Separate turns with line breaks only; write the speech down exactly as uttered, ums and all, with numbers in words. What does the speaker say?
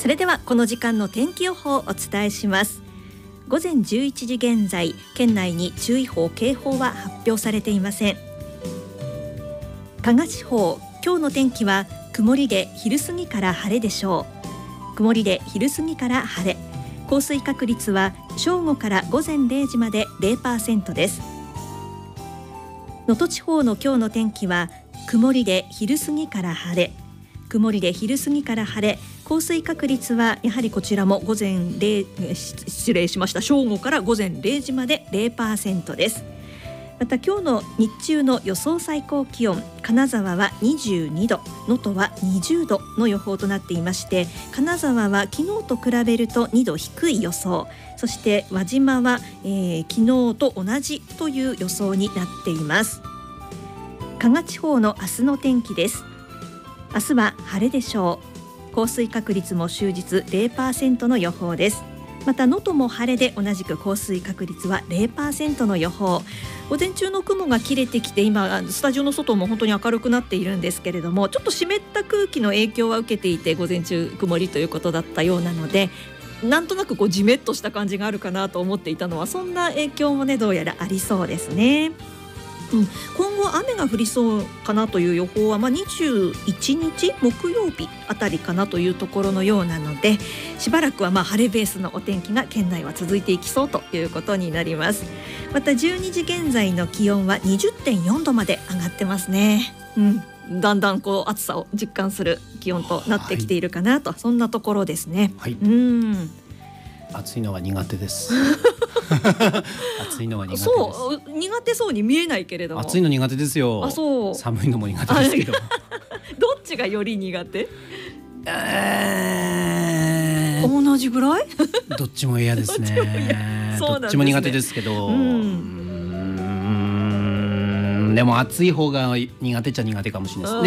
それではこの時間の天気予報をお伝えします。午前じゅういちじ現在、県内に注意報警報は発表されていません。加賀地方、今日の天気は曇りで昼過ぎから晴れでしょう。曇りで昼過ぎから晴れ、降水確率は正午から午前れいじまで ゼロパーセント です。能登地方の今日の天気は曇りで昼過ぎから晴れ、曇りで昼過ぎから晴れ、降水確率はやはりこちらも午前0失礼しました正午から午前れいじまで ゼロパーセント です。また今日の日中の予想最高気温、金沢はにじゅうにど、能登はにじゅうどの予報となっていまして、金沢は昨日と比べるとにど低い予想、そして輪島は、えー、昨日と同じという予想になっています。加賀地方の明日の天気です。明日は晴れでしょう。降水確率も終日 ゼロパーセント の予報です。また能登も晴れで同じく降水確率は ゼロパーセント の予報。午前中の雲が切れてきて、今スタジオの外も本当に明るくなっているんですけれども、ちょっと湿った空気の影響は受けていて、午前中曇りということだったようなので、なんとなくこうジメッとした感じがあるかなと思っていたのは、そんな影響もねどうやらありそうですね。うん、今後雨が降りそうかなという予報は、まあ、にじゅういちにち木曜日あたりかなというところのようなので、しばらくはまあ晴れベースのお天気が県内は続いていきそうということになります。またじゅうにじ現在の気温は にじゅってんよんどまで上がってますね。うん、だんだんこう暑さを実感する気温となってきているかなと、はい、そんなところですね。
はい、
うん
暑いのは苦手です暑いのは苦手です。
そう苦手そうに見えないけれども、
暑いの苦手ですよ。
あ、そう
寒いのも苦手ですけどど
っちがより苦手？
えー、
同じぐらい
どっちも嫌ですね。
どっちも嫌。そうなんですね。
どっちも苦手ですけど、
うん、う
ーんでも暑い方が苦手っちゃ苦手かもしれないですね。